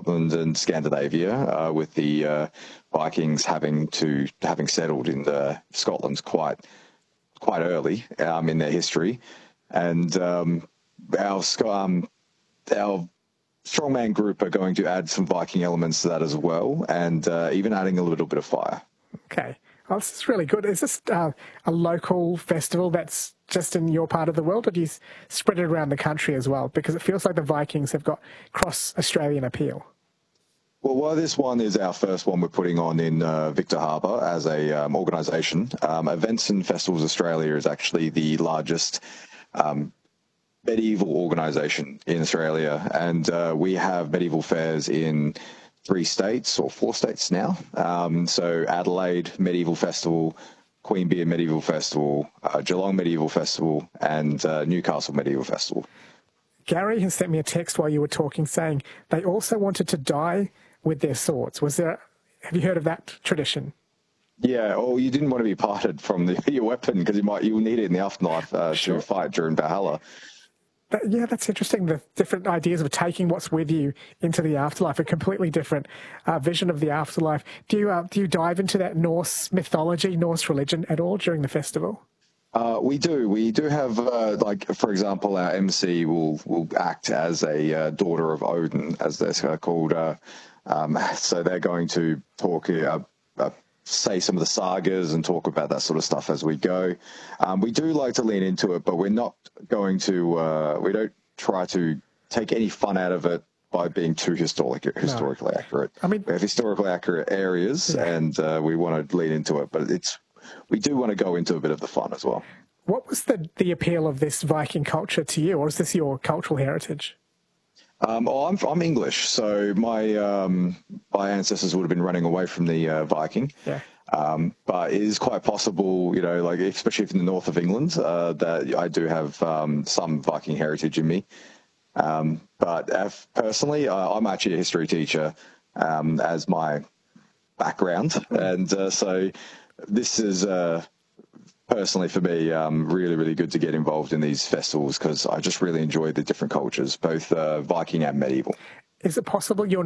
Scotland and Scandinavia, with the Vikings having settled in Scotland quite early in their history, and our strongman group are going to add some Viking elements to that as well, and even adding a little bit of fire. Okay. Well, this is really good. Is this a local festival that's just in your part of the world, or do you spread it around the country as well? Because it feels like the Vikings have got cross-Australian appeal. Well, while this one is our first one we're putting on in Victor Harbor as a organisation, Events and Festivals Australia is actually the largest medieval organisation in Australia, and we have medieval fairs in 3 states or 4 states now. So Adelaide Medieval Festival, Queanbeyan Medieval Festival, Geelong Medieval Festival, and Newcastle Medieval Festival. Gary has sent me a text while you were talking saying they also wanted to die with their swords. Have you heard of that tradition? Yeah, or you didn't want to be parted from your weapon because you'll need it in the afterlife to fight during Valhalla. Yeah, that's interesting. The different ideas of taking what's with you into the afterlife, a completely different vision of the afterlife. Do you dive into that Norse mythology, Norse religion at all during the festival? We do. We do have, for example, our MC will act as a daughter of Odin, as they're called. So they're going to talk, say some of the sagas and talk about that sort of stuff as we go. We do like to lean into it, but we're not going to, we don't try to take any fun out of it by being too historically accurate. I mean, we have historically accurate areas, and we want to lean into it, but we do want to go into a bit of the fun as well. What was the appeal of this Viking culture to you, or is this your cultural heritage? I'm English, so my ancestors would have been running away from the Viking. Yeah. But it is quite possible, especially in the north of England, that I do have some Viking heritage in me. But personally, I'm actually a history teacher as my background, and so this is personally for me really, really good to get involved in these festivals because I just really enjoy the different cultures, both Viking and medieval. Is it possible you're